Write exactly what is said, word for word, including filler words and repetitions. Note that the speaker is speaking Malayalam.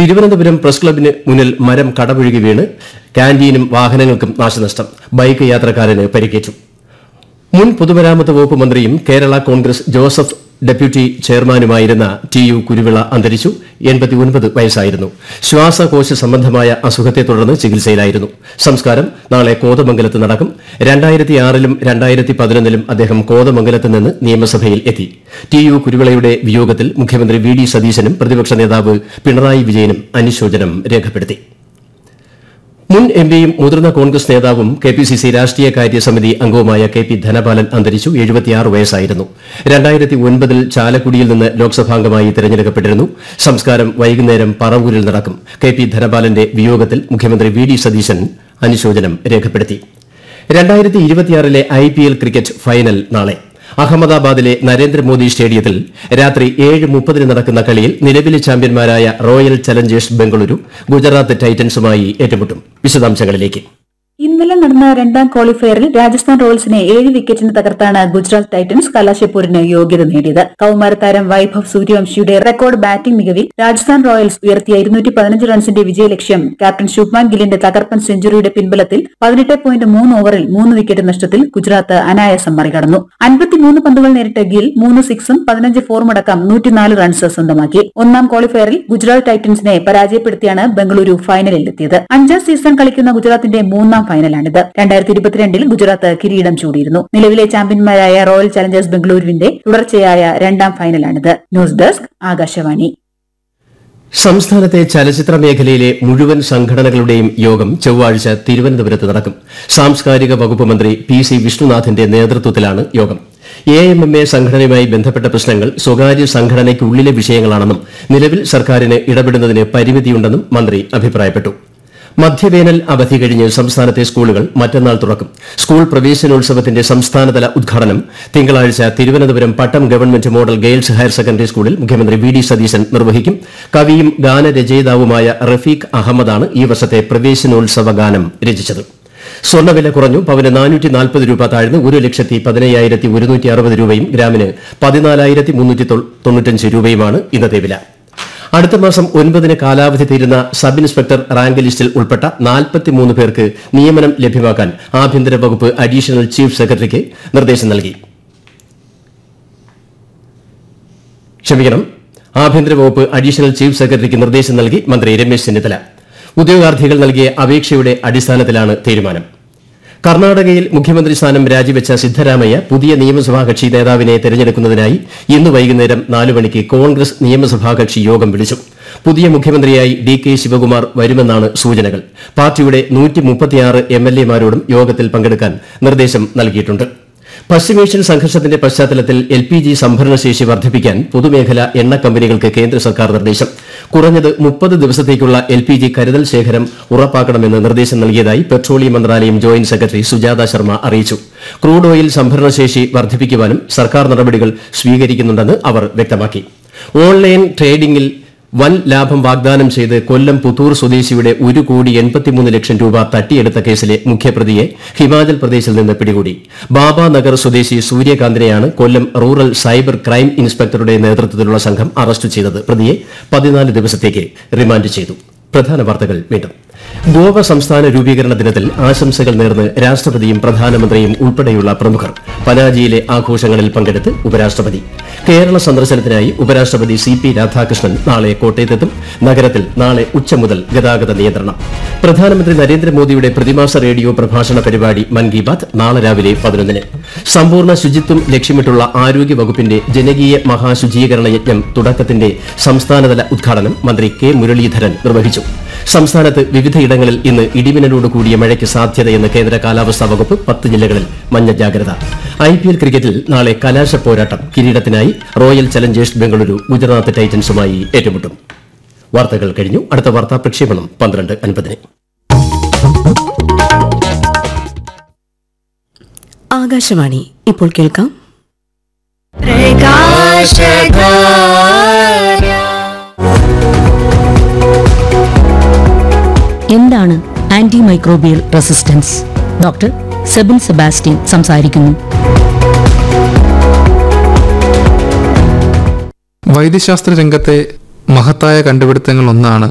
തിരുവനന്തപുരം പ്രസ് ക്ലബിന് മുന്നിൽ മരം കടപുഴകി വീണ് ക്യാന്റീനും വാഹനങ്ങൾക്കും നാശനഷ്ടം. ബൈക്ക് യാത്രക്കാരന് പരിക്കേറ്റു. മുൻ പൊതുമരാമത്ത് വകുപ്പ് മന്ത്രിയും Kerala Congress Joseph deputy ചെയർമാനുമായിരുന്ന T U Kuruvila അന്തരിച്ചു. എൺപത്തിയൊൻപത് വയസ്സായിരുന്നു. ശ്വാസകോശ സംബന്ധമായ അസുഖത്തെ തുടർന്ന് ചികിത്സയിലായിരുന്നു. സംസ്കാരം നാളെ കോതമംഗലത്ത് നടക്കും. രണ്ടായിരത്തി ആറിലും രണ്ടായിരത്തി പതിനൊന്നിലും അദ്ദേഹം കോതമംഗലത്ത് നിന്ന് നിയമസഭയിൽ എത്തി. ടി യു കുരുവിളയുടെ വിയോഗത്തിൽ മുഖ്യമന്ത്രി വി ഡി സതീശനും പ്രതിപക്ഷ നേതാവ് പിണറായി വിജയനും അനുശോചനം രേഖപ്പെടുത്തി. മുൻ എംപിയും മുതിർന്ന കോൺഗ്രസ് നേതാവും കെ പി സി സി രാഷ്ട്രീയകാര്യ സമിതി അംഗവുമായ കെ പി ധനപാലൻ അന്തരിച്ചു. എഴുപത്തിയാറ് വയസ്സായിരുന്നു. രണ്ടായിരത്തി ഒൻപതിൽ ചാലക്കുടിയിൽ നിന്ന് ലോക്സഭാംഗമായി തെരഞ്ഞെടുക്കപ്പെട്ടിരുന്നു. സംസ്കാരം വൈകുന്നേരം പറവൂരിൽ നടക്കും. കെ പി ധനപാലന്റെ വിയോഗത്തിൽ മുഖ്യമന്ത്രി വി ഡി സതീശൻ അനുശോചനം രേഖപ്പെടുത്തി. രണ്ടായിരത്തി ഇരുപത്തിയാറിലെ I P L cricket final നാളെ അഹമ്മദാബാദിലെ നരേന്ദ്രമോദി സ്റ്റേഡിയത്തിൽ രാത്രി ഏഴ് മുപ്പതിന് നടക്കുന്ന കളിയിൽ നിലവിലെ ചാമ്പ്യന്മാരായ റോയൽ ചലഞ്ചേഴ്സ് ബംഗളൂരു ഗുജറാത്ത് ടൈറ്റൻസുമായി ഏറ്റുമുട്ടും. വിശദാംശങ്ങളിലേക്ക്. ഇന്നലെ നടന്ന രണ്ടാം ക്വാളിഫയറിൽ രാജസ്ഥാൻ റോയൽസിനെ ഏഴ് വിക്കറ്റിന് തകർത്താണ് ഗുജറാത്ത് ടൈറ്റൻസ് കലാശപ്പൂരിന് യോഗ്യത നേടിയത്. കൌമാര താരം Vaibhav സൂര്യവംശിയുടെ record batting മികവിൽ Rajasthan Royals ഉയർത്തിയ ഇരുന്നൂറ്റി പതിനഞ്ച് റൺസിന്റെ വിജയലക്ഷ്യം ക്യാപ്റ്റൻ ശുഭ്മാൻ ഗില്ലിന്റെ തകർപ്പൻ സെഞ്ചുറിയുടെ പിൻബലത്തിൽ പതിനെട്ട് പോയിന്റ് മൂന്ന് ഓവറിൽ മൂന്ന് വിക്കറ്റ് നഷ്ടത്തിൽ ഗുജറാത്ത് അനായാസം മറികടന്നു. അൻപത്തിമൂന്ന് പന്തുകൾ നേരിട്ട ഗിൽ മൂന്ന് സിക്സും പതിനഞ്ച് ഫോറുമടക്കം നൂറ്റിനാല് റൺസ് സ്വന്തമാക്കി. ഒന്നാം ക്വാളിഫയറിൽ ഗുജറാത്ത് ടൈറ്റൻസിനെ പരാജയപ്പെടുത്തിയാണ് ബംഗളൂരു ഫൈനലിലെത്തിയത്. അഞ്ചാം സീസൺ കളിക്കുന്ന ഗുജറാത്തിന്റെ മൂന്നാം ഫൈനലാണിത്. രണ്ടായിരത്തി ഇരുപത്തിരണ്ടിൽ ഗുജറാത്ത് കിരീടം ചൂടിയിരുന്നു. നിലവിലെ ചാമ്പ്യന്മാരായ റോയൽ ചലഞ്ചേഴ്സ് ബംഗളൂരുവിന്റെ തുടർച്ചയായ രണ്ടാം ഫൈനലാണിത്. News desk Akashvani. സംസ്ഥാനത്തെ ചലച്ചിത്ര മേഖലയിലെ മുഴുവൻ സംഘടനകളുടെയും യോഗം ചൊവ്വാഴ്ച തിരുവനന്തപുരത്ത് നടക്കും. സാംസ്കാരിക വകുപ്പ് മന്ത്രി പി സി വിഷ്ണുനാഥിന്റെ നേതൃത്വത്തിലാണ് യോഗം. എ എം എം എ സംഘടനയുമായി ബന്ധപ്പെട്ട പ്രശ്നങ്ങൾ സ്വകാര്യ സംഘടനയ്ക്കുള്ളിലെ വിഷയങ്ങളാണെന്നും നിലവിൽ സർക്കാരിന് ഇടപെടുന്നതിന് പരിമിതിയുണ്ടെന്നും മന്ത്രി അഭിപ്രായപ്പെട്ടു. മധ്യവേനൽ അവധി കഴിഞ്ഞ് സംസ്ഥാനത്തെ സ്കൂളുകൾ മറ്റന്നാൾ തുറക്കും. സ്കൂൾ പ്രവേശനോത്സവത്തിന്റെ സംസ്ഥാനതല ഉദ്ഘാടനം തിങ്കളാഴ്ച തിരുവനന്തപുരം പട്ടം government model girls higher secondary സ്കൂളിൽ മുഖ്യമന്ത്രി വി ഡി സതീശൻ നിർവഹിക്കും. കവിയും ഗാനരചയിതാവുമായ റഫീഖ് അഹമ്മദാണ് ഈ വർഷത്തെ പ്രവേശനോത്സവ ഗാനം രചിച്ചത്. സ്വർണ്ണവില കുറഞ്ഞു. പവന് നാനൂറ്റി നാൽപ്പത് രൂപ താഴ്ന്ന് ഒരു ലക്ഷത്തി പതിനയ്യായിരത്തി ഒരുന്നൂറ്റി അറുപത് രൂപയും ഗ്രാമിന് പതിനാലായിരത്തി മുന്നൂറ്റി തൊണ്ണൂറ്റഞ്ച് രൂപയുമാണ് ഇന്നത്തെ വില. അടുത്ത മാസം ഒൻപതിന് കാലാവധി തീരുന്ന സബ് ഇൻസ്പെക്ടർ റാങ്ക് ലിസ്റ്റിൽ ഉൾപ്പെട്ട നാൽപ്പത്തിമൂന്ന് പേർക്ക് നിയമനം ലഭ്യമാക്കാൻ ആഭ്യന്തര വകുപ്പ് അഡീഷണൽ ചീഫ് സെക്രട്ടറിക്ക് നിർദ്ദേശം നൽകി. ക്ഷമിക്കണം ആഭ്യന്തര വകുപ്പ് അഡീഷണൽ ചീഫ് സെക്രട്ടറിക്ക് നിർദ്ദേശം നൽകി മന്ത്രി രമേശ് ചെന്നിത്തല. ഉദ്യോഗാർത്ഥികൾ നൽകിയ അപേക്ഷയുടെ അടിസ്ഥാനത്തിലാണ് തീരുമാനം. കർണാടകയിൽ മുഖ്യമന്ത്രി സ്ഥാനം രാജിവെച്ച സിദ്ധരാമയ്യ പുതിയ നിയമസഭാ കക്ഷി നേതാവിനെ തെരഞ്ഞെടുക്കുന്നതിനായി ഇന്ന് വൈകുന്നേരം നാലു മണിക്ക് കോൺഗ്രസ് നിയമസഭാ കക്ഷി യോഗം വിളിച്ചു. പുതിയ മുഖ്യമന്ത്രിയായി ഡി കെ ശിവകുമാർ വരുമെന്നാണ് സൂചനകൾ. പാർട്ടിയുടെ നൂറ്റി മുപ്പത്തിയാറ് എം എൽ എമാരോടും യോഗത്തിൽ പങ്കെടുക്കാൻ നിർദ്ദേശം നൽകിയിട്ടുണ്ട്. പശ്ചിമേഷ്യൻ സംഘർഷത്തിന്റെ പശ്ചാത്തലത്തിൽ എൽ പി ജി സംഭരണശേഷി വർദ്ധിപ്പിക്കാൻ പൊതുമേഖലാ എണ്ണ കമ്പനികൾക്ക് കേന്ദ്ര സർക്കാർ നിർദ്ദേശം. കുറഞ്ഞത് മുപ്പത് ദിവസത്തേക്കുള്ള എൽ പി ജി കരുതൽ ശേഖരം ഉറപ്പാക്കണമെന്ന് നിർദ്ദേശം നൽകിയതായി പെട്രോളിയം മന്ത്രാലയം ജോയിന്റ് സെക്രട്ടറി സുജാത ശർമ്മ അറിയിച്ചു. ക്രൂഡ് ഓയിൽ സംഭരണശേഷി വർദ്ധിപ്പിക്കുവാനും സർക്കാർ നടപടികൾ സ്വീകരിക്കുന്നുണ്ടെന്ന് അവർ വ്യക്തമാക്കി. ഓൺലൈൻ ട്രേഡിംഗിൽ വൻ ലാഭം വാഗ്ദാനം ചെയ്ത് കൊല്ലം പുത്തൂർ സ്വദേശിയുടെ ഒരു കോടി എൺപത്തിമൂന്ന് ലക്ഷം രൂപ തട്ടിയെടുത്ത കേസിലെ മുഖ്യപ്രതിയെ ഹിമാചൽ പ്രദേശിൽ നിന്ന് പിടികൂടി. ബാബാനഗർ സ്വദേശി സൂര്യകാന്തിനെയാണ് കൊല്ലം റൂറൽ സൈബർ ക്രൈം ഇൻസ്പെക്ടറുടെ നേതൃത്വത്തിലുള്ള സംഘം അറസ്റ്റ് ചെയ്തത്. പ്രതിയെ പതിനാല് ദിവസത്തേക്ക് റിമാൻഡ് ചെയ്തു. പ്രധാന വാർത്തകൾ വീണ്ടും. ഗോവ സംസ്ഥാന രൂപീകരണ ദിനത്തിൽ ആശംസകൾ നേർന്ന് രാഷ്ട്രപതിയും പ്രധാനമന്ത്രിയും ഉൾപ്പെടെയുള്ള പ്രമുഖർ. പനാജിയിലെ ആഘോഷങ്ങളിൽ പങ്കെടുത്ത് ഉപരാഷ്ട്രപതി. കേരള സന്ദർശനത്തിനായി ഉപരാഷ്ട്രപതി സി പി രാധാകൃഷ്ണൻ നാളെ കോട്ടയത്തെത്തും. നഗരത്തിൽ നാളെ ഉച്ച മുതൽ ഗതാഗത നിയന്ത്രണം. പ്രധാനമന്ത്രി നരേന്ദ്രമോദിയുടെ പ്രതിമാസ റേഡിയോ പ്രഭാഷണ പരിപാടി മൻ കി ബാത് നാളെ രാവിലെ പതിനൊന്നിന്. സമ്പൂർണ്ണ ശുചിത്വം ലക്ഷ്യമിട്ടുള്ള ആരോഗ്യ വകുപ്പിന്റെ ജനകീയ മഹാശുചീകരണ യജ്ഞം തുടക്കത്തിന്റെ സംസ്ഥാനതല ഉദ്ഘാടനം മന്ത്രി കെ മുരളീധരൻ നിർവഹിച്ചു. സംസ്ഥാനത്ത് വിവിധയിടങ്ങളിൽ ഇന്ന് ഇടിമിന്നലോട് കൂടിയ മഴയ്ക്ക് സാധ്യതയെന്ന് കേന്ദ്ര കാലാവസ്ഥാ വകുപ്പ്. പത്ത് ജില്ലകളിൽ മഞ്ഞ ജാഗ്രത. ഐ പി എൽ ക്രിക്കറ്റിൽ നാളെ കലാശ പോരാട്ടം. കിരീടത്തിനായി റോയൽ ചലഞ്ചേഴ്സ് ബംഗളൂരു ഗുജറാത്ത് ടൈറ്റൻസുമായി ഏറ്റുമുട്ടും. വാർത്തകൾ കഴിഞ്ഞു. അടുത്ത വാർത്താ പ്രക്ഷേപണം പന്ത്രണ്ട് അൻപതിന്. ആകാശവാണി. ഇപ്പോൾ കേൾക്കാം എന്താണ് anti microbial resistance? Doctor Sebin Sebastian സംസാരിക്കുന്നു. വൈദ്യശാസ്ത്ര രംഗത്തെ മഹത്തായ കണ്ടുപിടുത്തങ്ങൾ ഒന്നാണ്